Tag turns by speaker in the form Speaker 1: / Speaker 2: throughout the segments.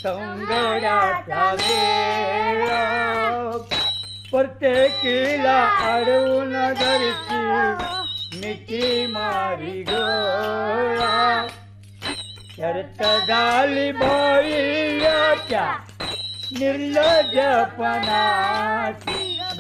Speaker 1: सौंदर्याचा वेळा प्रत्येकीला अडवून धरती मिठी मारी गोळा शर्त झाली बाईच्या निर्लज्जपणाची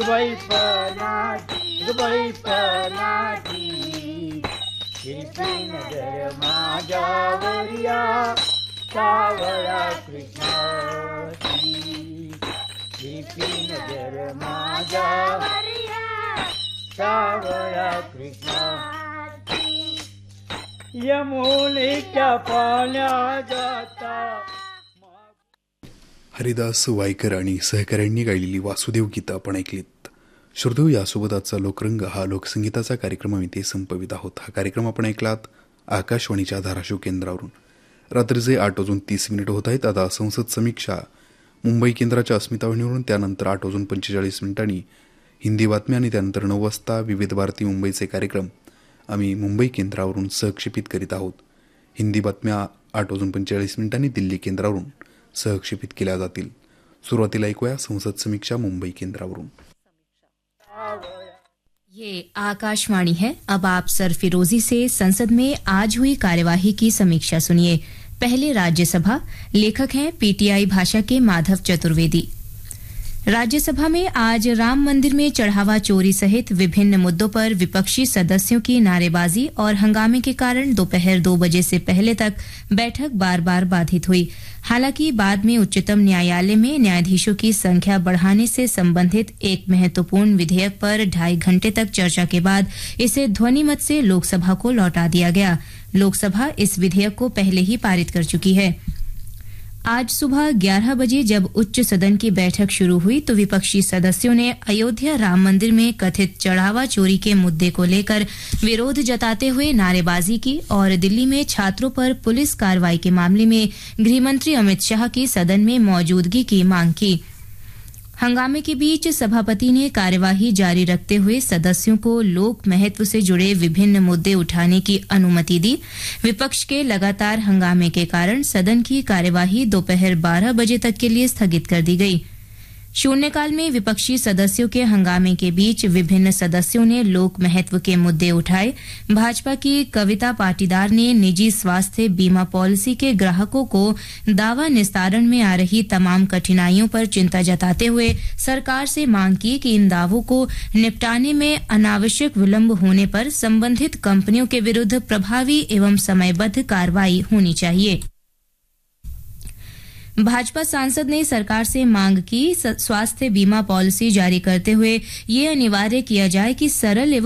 Speaker 1: गबाईपणाची शिरपी नजर माझ्यावरिया सावळा कृष्णाची शिरपी नजर माझ्यावरिया सावळा कृष्णाची यमुनेच्या पाण्यात जाता.
Speaker 2: हरिदास वायकर आणि सहकाऱ्यांनी गायलेली वासुदेव गीतं आपण ऐकलीत. श्रोतेहो, यासोबत आजचा लोकरंग हा लोकसंगीताचा कार्यक्रम आम्ही ते संपवित आहोत. हा कार्यक्रम आपण ऐकलात आकाशवाणीच्या धाराशिव केंद्रावरून. रात्रीचे 8:30 होत आहेत. आता संसद समीक्षा मुंबई केंद्राच्या अस्मिता वाहिनीवरून, त्यानंतर 8:45 हिंदी बातम्या आणि त्यानंतर 9 वाजता विविध भारती मुंबईचे कार्यक्रम आम्ही मुंबई केंद्रावरून सहक्षेपित करीत आहोत. हिंदी बातम्या 8:45 दिल्ली केंद्रावरून सहक्षेपित केल्या जातील. सुरुवातीला ऐकूया संसद समीक्षा मुंबई केंद्रावरून.
Speaker 3: ये आकाशवाणी है. अब आप सरफिरोजी से संसद में आज हुई कार्यवाही की समीक्षा सुनिए. पहले राज्यसभा. लेखक हैं पीटीआई भाषा के माधव चतुर्वेदी. राज्यसभा में आज राम मंदिर में चढ़ावा चोरी सहित विभिन्न मुद्दों पर विपक्षी सदस्यों की नारेबाजी और हंगामे के कारण दोपहर 2 बजे से पहले तक बैठक बार बार बाधित हुई. हालांकि बाद में उच्चतम न्यायालय में न्यायाधीशों की संख्या बढ़ाने से संबंधित एक महत्वपूर्ण विधेयक पर 2.5 घंटे तक चर्चा के बाद इसे ध्वनिमत से लोकसभा को लौटा दिया गया. लोकसभा इस विधेयक को पहले ही पारित कर चुकी है. आज सुबह 11 बजे जब उच्च सदन की बैठक शुरू हुई तो विपक्षी सदस्यों ने अयोध्या राम मंदिर में कथित चढ़ावा चोरी के मुद्दे को लेकर विरोध जताते हुए नारेबाजी की और दिल्ली में छात्रों पर पुलिस कार्रवाई के मामले में गृहमंत्री अमित शाह की सदन में मौजूदगी की मांग की. हंगामे के बीच सभापति ने कार्यवाही जारी रखते हुए सदस्यों को लोक महत्व से जुड़े विभिन्न मुद्दे उठाने की अनुमति दी. विपक्ष के लगातार हंगामे के कारण सदन की कार्यवाही दोपहर 12 बजे तक के लिए स्थगित कर दी गई. शून्यकाल में विपक्षी सदस्यों के हंगामे के बीच विभिन्न सदस्यों ने लोक महत्व के मुद्दे उठाए. भाजपा की कविता पाटीदार ने निजी स्वास्थ्य बीमा पॉलिसी के ग्राहकों को दावा निस्तारण में आ रही तमाम कठिनाइयों पर चिंता जताते हुए सरकार से मांग की कि इन दावों को निपटाने में अनावश्यक विलंब होने पर संबंधित कंपनियों के विरुद्ध प्रभावी एवं समयबद्ध कार्रवाई होनी चाहिए. भाजपा सांसद ने सरकार से मांग की स्वास्थ्य बीमा पॉलिसी जारी करते हुए ये अनिवार्य किया जाए कि सरल एवं